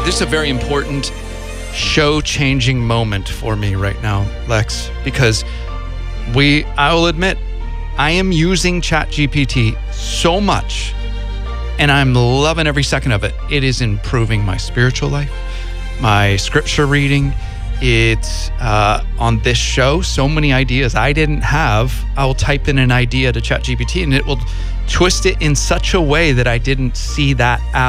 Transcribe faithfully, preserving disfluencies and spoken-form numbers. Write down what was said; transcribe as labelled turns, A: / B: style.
A: right, this is a very important show-changing moment for me right now, Lex, because we, I will admit, I am using ChatGPT so much, and I'm loving every second of it. It is improving my spiritual life, my scripture reading. It's uh, on this show, so many ideas I didn't have. I'll type in an idea to ChatGPT, and it will twist it in such a way that I didn't see that out.